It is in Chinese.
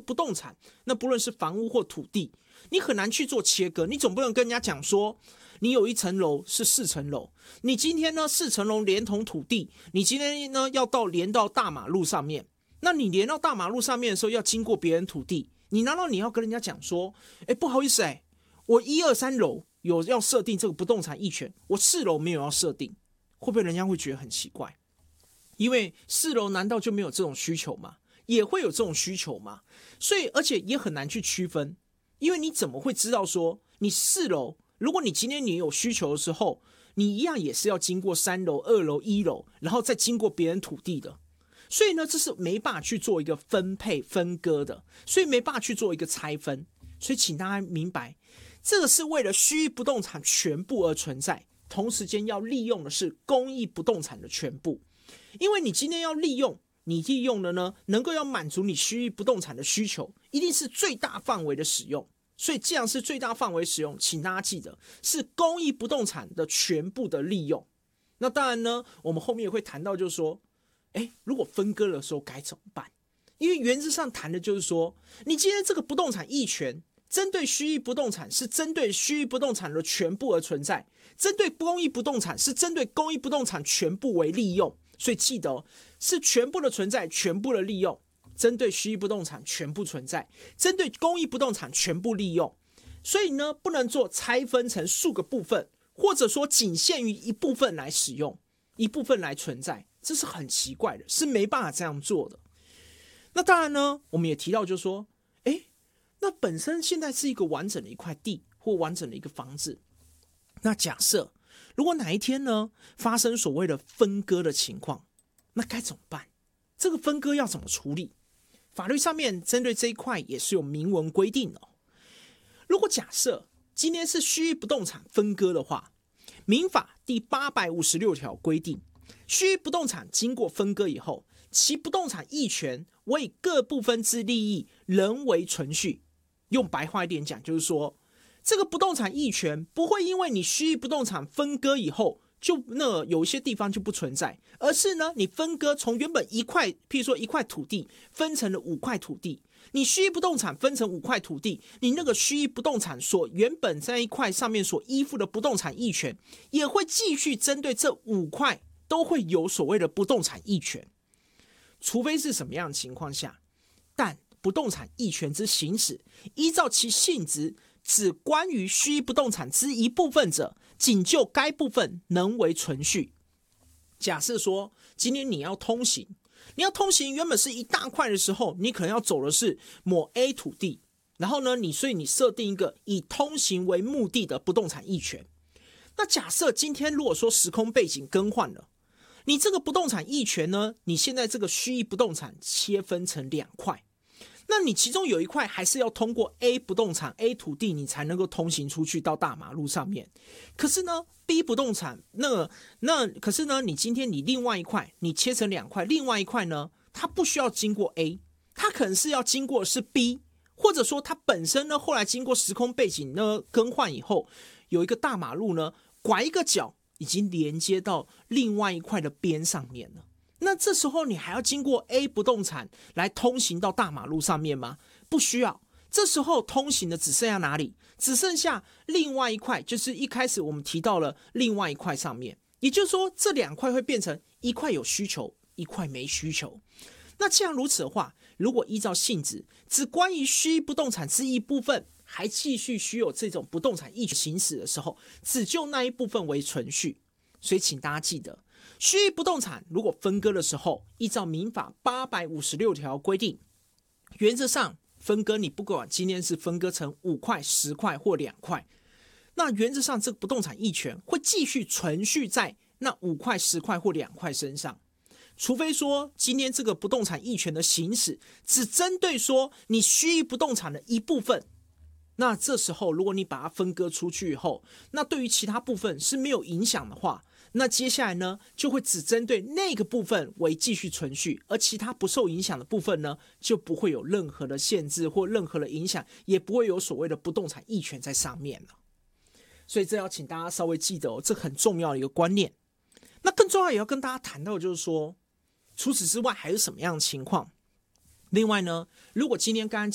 不动产，那不论是房屋或土地，你很难去做切割。你总不能跟人家讲说，你有一层楼是4层楼，你今天呢4层楼连同土地，你今天呢要连到大马路上面，那你连到大马路上面的时候要经过别人土地，你难道你要跟人家讲说，不好意思我1、2、3楼有要设定这个不动产役权，我4楼没有要设定，会不会人家会觉得很奇怪？因为4楼难道就没有这种需求吗？也会有这种需求吗？所以而且也很难去区分，因为你怎么会知道说你4楼，如果你今天你有需求的时候，你一样也是要经过3楼、2楼、1楼，然后再经过别人土地的。所以呢，这是没办法去做一个分配分割的，所以没办法去做一个拆分。所以请大家明白，这个是为了虚役不动产全部而存在，同时间要利用的是公益不动产的全部。因为你今天要利用，你利用的呢，能够要满足你虚役不动产的需求，一定是最大范围的使用。所以既然是最大范围使用，请大家记得是公益不动产的全部的利用。那当然呢，我们后面也会谈到，就是说如果分割的时候该怎么办？因为原则上谈的就是说，你今天这个不动产役权针对虚役不动产是针对虚役不动产的全部而存在，针对公益不动产是针对公益不动产全部为利用。所以记得是全部的存在，全部的利用，针对虚役不动产全部存在，针对公益不动产全部利用。所以呢，不能做拆分成数个部分，或者说仅限于一部分来使用，一部分来存在，这是很奇怪的，是没办法这样做的。那当然呢，我们也提到就是说，那本身现在是一个完整的一块地或完整的一个房子，那假设如果哪一天呢发生所谓的分割的情况，那该怎么办？这个分割要怎么处理？法律上面针对这一块也是有明文规定的。如果假设今天是虚役不动产分割的话，民法第856条规定，虚役不动产经过分割以后，其不动产役权为各部分之利益仍为存续。用白话一点讲，就是说这个不动产役权不会因为你虚役不动产分割以后就有一些地方就不存在，而是呢你分割从原本一块，譬如说一块土地分成了5块土地，你虚役不动产分成5块土地，你那个虚役不动产所原本在一块上面所依附的不动产役权也会继续针对这5块都会有所谓的不动产役权。除非是什么样的情况下，但不动产役权之行使，依照其性质，只关于虚役不动产之一部分者，仅就该部分能为存续。假设说今天你要通行原本是一大块的时候，你可能要走的是某 A 土地，然后呢所以你设定一个以通行为目的的不动产役权。那假设今天如果说时空背景更换了，你这个不动产役权呢，你现在这个虚役不动产切分成2块，那你其中有一块还是要通过 A 不动产 A 土地，你才能够通行出去到大马路上面。可是呢 B 不动产可是呢你今天你另外一块你切成2块，另外一块呢它不需要经过 A， 它可能是要经过的是 B， 或者说它本身呢后来经过时空背景呢更换以后，有一个大马路呢拐一个角已经连接到另外一块的边上面了。那这时候你还要经过 A 不动产来通行到大马路上面吗？不需要。这时候通行的只剩下哪里？只剩下另外一块，就是一开始我们提到了另外一块上面。也就是说这2块会变成一块有需求，一块没需求。那既然如此的话，如果依照性质只关于虚役不动产之一部分，还继续需有这种不动产役权行使的时候，只就那一部分为存续。所以请大家记得，虚役不动产如果分割的时候，依照民法856条规定，原则上分割你不管今天是分割成5块、10块或2块，那原则上这个不动产役权会继续存续在那5块、10块或2块身上。除非说今天这个不动产役权的行使只针对说你虚役不动产的一部分，那这时候如果你把它分割出去以后，那对于其他部分是没有影响的话，那接下来呢就会只针对那个部分为继续存续，而其他不受影响的部分呢就不会有任何的限制或任何的影响，也不会有所谓的不动产役权在上面了。所以这要请大家稍微记得这很重要的一个观念。那更重要也要跟大家谈到，就是说除此之外还有什么样的情况？另外呢，如果今天刚刚